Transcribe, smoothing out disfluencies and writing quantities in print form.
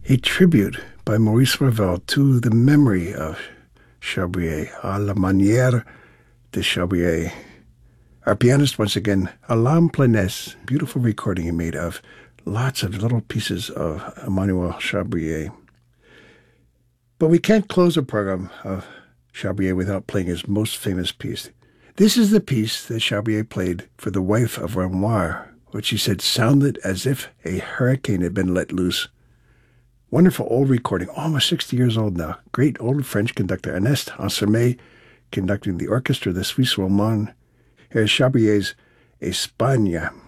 A tribute by Maurice Ravel to the memory of Chabrier, à la manière de Chabrier. Our pianist, once again, Alain Planès, beautiful recording he made of lots of little pieces of Emmanuel Chabrier. But we can't close a program of Chabrier without playing his most famous piece. This is the piece that Chabrier played for the wife of Renoir, which he said sounded as if a hurricane had been let loose. Wonderful old recording, almost 60 years old now. Great old French conductor Ernest Ansermet conducting the orchestra, the Suisse Romande. Here's Chabrier's Espagne.